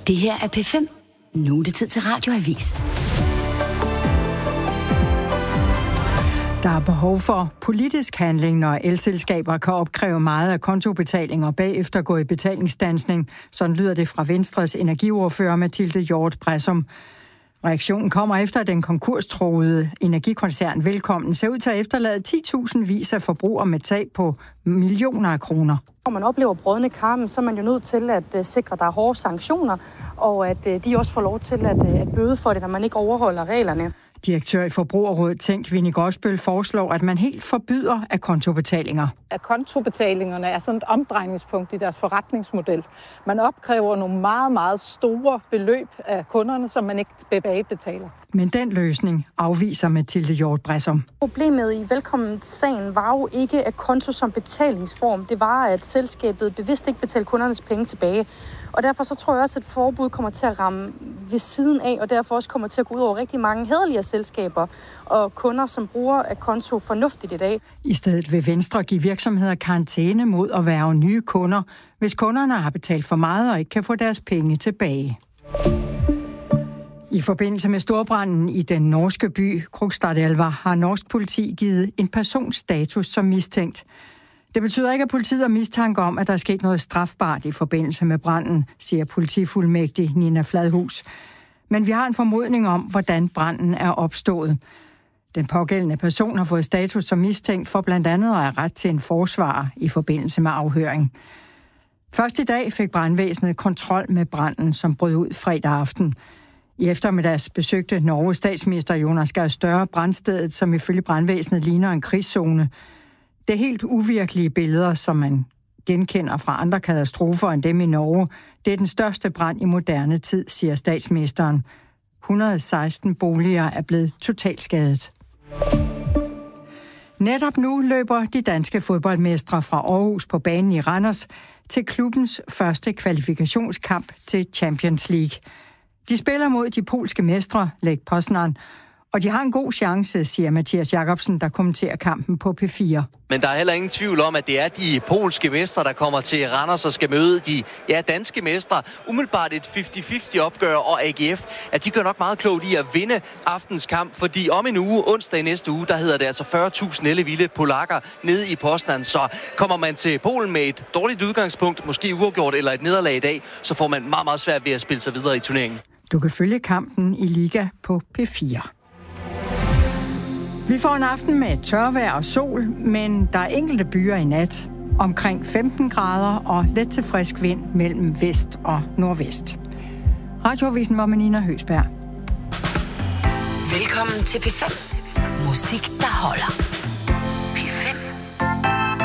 Det her er P5. Nu er det tid til Radioavis. Der er behov for politisk handling, når elselskaber kan opkræve meget af kontobetalinger og bagefter gå i betalingsstandsning. Sådan lyder det fra Venstres energiordfører Mathilde Hjort Bressum. Reaktionen kommer efter, at den konkurstruede energikoncern Velkommen ser ud til at efterlade 10.000 vis af forbrugere med tab på millioner af kroner. Når man oplever brodne kar, så er man jo nødt til at sikre, at der er hårde sanktioner, og at de også får lov til at bøde for det, når man ikke overholder reglerne. Direktør i Forbrugerrådet Tænk, Winnie Grosbøll, foreslår, at man helt forbyder akontobetalinger. Akontobetalingerne er sådan et omdrejningspunkt i deres forretningsmodel. Man opkræver nogle meget, meget store beløb af kunderne, som man ikke tilbagebetaler. Men den løsning afviser Mathilde Hjort Bressum. Problemet i Velkommen-sagen var jo ikke akonto som betalingsform. Det var, at selskabet bevidst ikke betalte kundernes penge tilbage. Og derfor så tror jeg også, at forbud kommer til at ramme ved siden af, og derfor også kommer til at gå ud over rigtig mange hæderlige selskaber og kunder, som bruger akonto fornuftigt i dag. I stedet vil Venstre give virksomheder karantæne mod at værge nye kunder, hvis kunderne har betalt for meget og ikke kan få deres penge tilbage. I forbindelse med storbranden i den norske by Krokstadelva har norsk politi givet en person status som mistænkt. Det betyder ikke, at politiet har mistanke om, at der er sket noget strafbart i forbindelse med branden, siger politifuldmægtig Nina Fladhus. Men vi har en formodning om, hvordan branden er opstået. Den pågældende person har fået status som mistænkt for blandt andet at have ret til en forsvarer i forbindelse med afhøring. Først i dag fik brandvæsenet kontrol med branden, som brød ud fredag aften. I eftermiddags besøgte Norges statsminister Jonas Gahr Støre brandstedet, som ifølge brandvæsenet ligner en krigszone. Det er helt uvirkelige billeder, som man genkender fra andre katastrofer end dem i Norge. Det er den største brand i moderne tid, siger statsministeren. 116 boliger er blevet totalt skadet. Netop nu løber de danske fodboldmestre fra Aarhus på banen i Randers til klubbens første kvalifikationskamp til Champions League. De spiller mod de polske mestre, Lech Poznań, og de har en god chance, siger Mathias Jacobsen, der kommenterer kampen på P4. Men der er heller ingen tvivl om, at det er de polske mestre, der kommer til Randers og skal møde de danske mestre. Umiddelbart et 50-50 opgør, og AGF, at de gør nok meget klogt i at vinde aftens kamp, fordi om en uge, onsdag i næste uge, der hedder det altså 40.000 ellevilde polakker nede i Poznań. Så kommer man til Polen med et dårligt udgangspunkt, måske uafgjort eller et nederlag i dag, så får man meget, meget svært ved at spille sig videre i turneringen. Du kan følge kampen i Liga på P4. Vi får en aften med tørvejr og sol, men der er enkelte byer i nat. Omkring 15 grader og let til frisk vind mellem vest og nordvest. Radioavisen var med Nina Høsberg. Velkommen til P5. Musik, der holder.